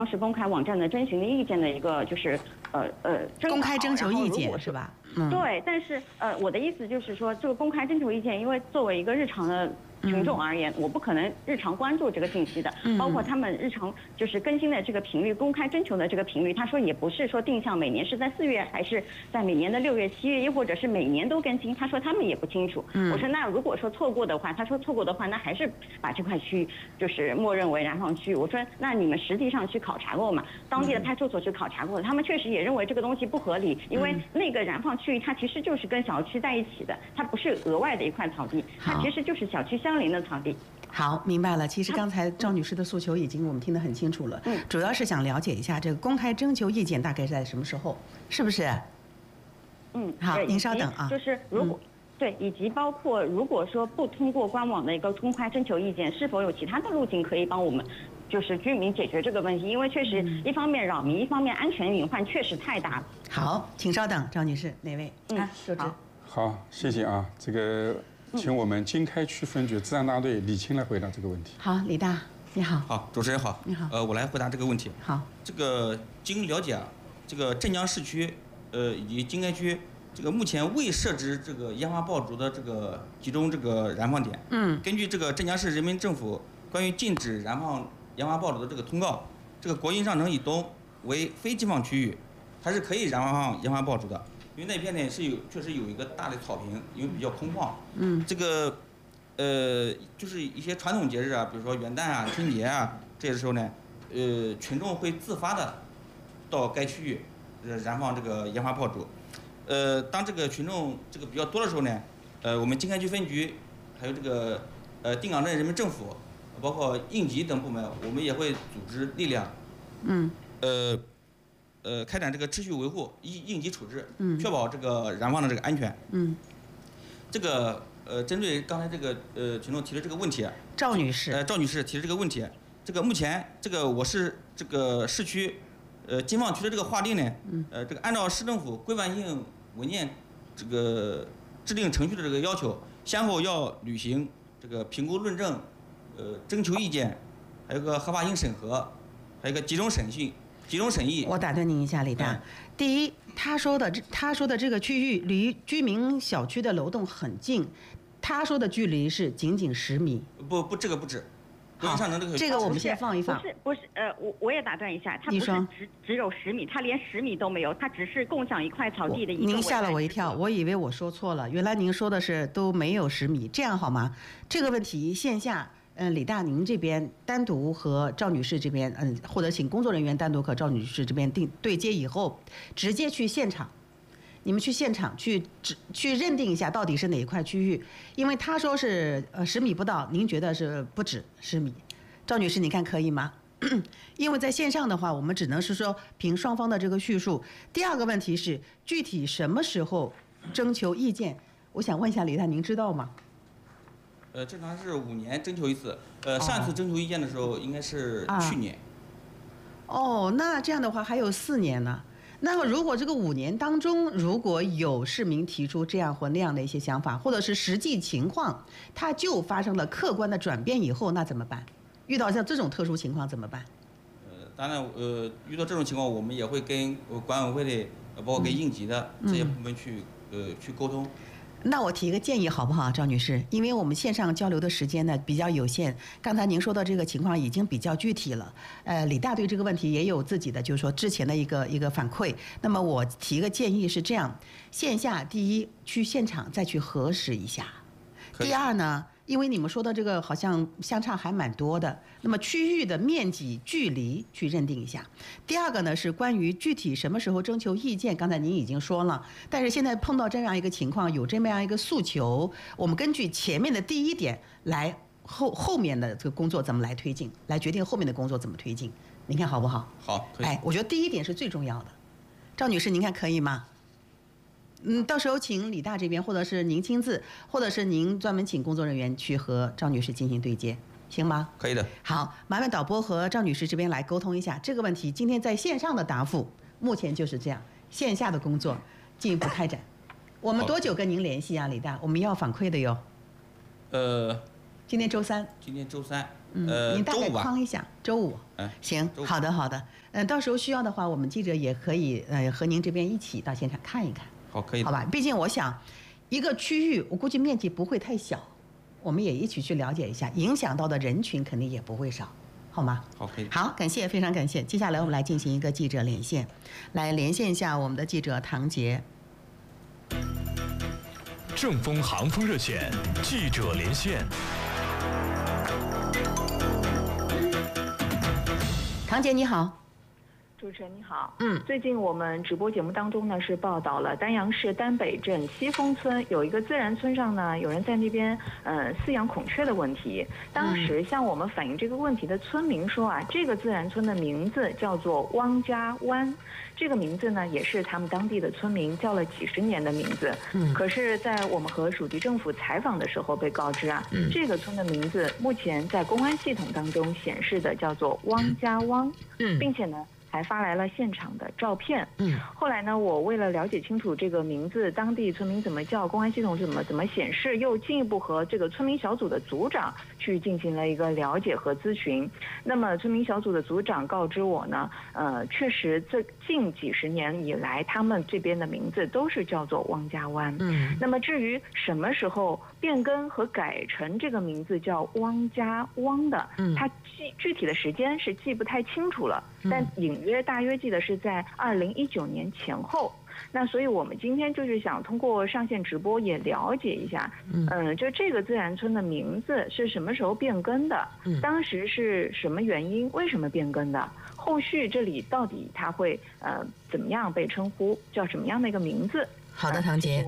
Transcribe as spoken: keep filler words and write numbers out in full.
是公开网站的征询的意见的一个就是呃呃公开征求意见是吧？ 嗯，对，但是呃我的意思就是说，这个公开征求意见，因为作为一个日常的群众而言，我不可能日常关注这个信息的，包括他们日常就是更新的这个频率，公开征求的这个频率，他说也不是说定向每年是在四月，还是在每年的六月、七月，又或者是每年都更新，他说他们也不清楚。我说那如果说错过的话，他说错过的话，那还是把这块区域就是默认为燃放区域。我说那你们实际上去考察过吗？当地的派出所去考察过，他们确实也认为这个东西不合理，因为那个燃放区域它其实就是跟小区在一起的，它不是额外的一块草地，它其实就是小区相邻的草地。 好，明白了。其实刚才赵女士的诉求已经我们听得很清楚了，嗯，主要是想了解一下这个公开征求意见大概是在什么时候，是不是？ 嗯， 好，您稍等啊。 就是如果、嗯、对，以及包括如果说不通过官网的一个公开征求意见，是否有其他的路径可以帮我们？就是居民解决这个问题，因为确实一方面扰民，一方面安全隐患确实太大了。 好，请稍等，赵女士，哪位？ 嗯， 啊，周知。 好，谢谢啊。这个，请我们经开区分局治安大队李青来回答这个问题。 好，李大，你好。 好，主持人好。 你好。 呃，我来回答这个问题。 好。 这个经了解啊，这个镇江市区，呃，以及经开区，这个目前未设置这个烟花爆竹的这个集中这个燃放点。嗯。根据这个镇江市人民政府关于禁止燃放烟花爆竹的这个通告，这个国营上城以东为非禁放区域，它是可以燃放烟花爆竹的，因为那片呢是有确实有一个大的草坪，因为比较空旷。嗯。这个，呃，就是一些传统节日啊，比如说元旦啊、春节啊，这些时候呢，呃，群众会自发的到该区域，呃，燃放这个烟花爆竹。呃，当这个群众这个比较多的时候呢，呃，我们经开区分局还有这个呃定岗镇人民政府。包括应急等部门，我们也会组织力量，嗯，呃，呃，开展这个秩序维护、应应急处置，嗯，确保这个燃放的这个安全，嗯。这个呃，针对刚才这个呃群众提的这个问题， 赵女士， 呃，赵女士提的这个问题，这个目前这个我市这个市区，呃，禁放区的这个划定呢，嗯，呃，这个按照市政府规范性文件这个制定程序的这个要求，先后要履行这个评估论证。呃，征求意见，还有个合法性审核，还有个集中审讯、集中审议。 我打断您一下，李大。嗯、第一，他说的这他说的这个区域离居民小区的楼栋很近，他说的距离是仅仅十米。 不不，这个不止。 好，这个我们先放一放。 不是不是，呃，我我也打断一下，它不是只只有十米，它连十米都没有，它只是共享一块草地的一个。 您吓了我一跳，我以为我说错了，原来您说的是都没有十米，这样好吗？这个问题线下。嗯，李大，您这边单独和赵女士这边，嗯，或者请工作人员单独和赵女士这边定对接以后，直接去现场，你们去现场去去认定一下到底是哪一块区域，因为他说是呃十米不到，您觉得是不止十米，赵女士你看可以吗？因为在线上的话，我们只能是说凭双方的这个叙述。第二个问题是具体什么时候征求意见？我想问一下李大，您知道吗？ 呃，正常是五年征求一次。呃，上一次征求意见的时候应该是去年。 啊、哦，那这样的话还有四年呢。那么如果这个五年当中，如果有市民提出这样或那样的一些想法，或者是实际情况，它就发生了客观的转变以后，那怎么办？遇到像这种特殊情况怎么办？ 呃，当然，呃，遇到这种情况，我们也会跟管委会的，包括跟应急的这些部门去，嗯、呃，去沟通。 那我提一个建议好不好，赵女士？因为我们线上交流的时间呢比较有限，刚才您说的这个情况已经比较具体了。呃，李大对这个问题也有自己的，就是说之前的一个一个反馈。那么我提一个建议是这样：线下第一去现场再去核实一下；第二呢，因为你们说的这个好像相差还蛮多的，那么区域的面积、距离去认定一下。第二个呢是关于具体什么时候征求意见，刚才您已经说了，但是现在碰到这样一个情况，有这么样一个诉求，我们根据前面的第一点来后后面的这个工作怎么来推进，来决定后面的工作怎么推进，您看好不好？ 好，可以。 哎，我觉得第一点是最重要的。赵女士，您看可以吗？嗯，到时候请李大这边，或者是您亲自，或者是您专门请工作人员去和赵女士进行对接，行吗？ 可以的。 好，麻烦导播和赵女士这边来沟通一下这个问题。今天在线上的答复，目前就是这样，线下的工作进一步开展。我们多久跟您联系啊，李大？我们要反馈的哟。 呃， 今天周三。 今天周三。 呃， 您大概周五吧。 框一下，周五。 嗯， 行， 周五好的好的。嗯，到时候需要的话，我们记者也可以呃和您这边一起到现场看一看。 好，可以。 好吧，毕竟我想，一个区域我估计面积不会太小，我们也一起去了解一下，影响到的人群肯定也不会少。好吗？ 好，可以。 好，感谢，非常感谢。接下来我们来进行一个记者连线，来连线一下我们的记者唐杰。 正风航风热线记者连线。 唐杰你好。 主持人你好， 嗯， 最近我们直播节目当中呢是报道了丹阳市丹北镇西峰村有一个自然村上呢有人在那边呃饲养孔雀的问题。当时向我们反映这个问题的村民说啊，这个自然村的名字叫做汪家湾，这个名字呢也是他们当地的村民叫了几十年的名字。嗯，可是，在我们和属地政府采访的时候被告知啊，嗯、这个村的名字目前在公安系统当中显示的叫做汪家汪，嗯，并且呢。还发来了现场的照片。嗯，后来呢，我为了了解清楚这个名字，当地村民怎么叫，公安系统怎么怎么显示，又进一步和这个村民小组的组长去进行了一个了解和咨询。那么，村民小组的组长告知我呢，呃，确实这近几十年以来，他们这边的名字都是叫做汪家湾。嗯，那么至于什么时候变更和改成这个名字叫汪家汪的，嗯，它具具体的时间是记不太清楚了，但隐约大约记得是在二零一九年前后。那所以我们今天就是想通过上线直播也了解一下，嗯、呃，就这个自然村的名字是什么时候变更的？嗯，当时是什么原因？为什么变更的？后续这里到底它会呃怎么样被称呼，叫什么样的一个名字？ 好的，唐杰。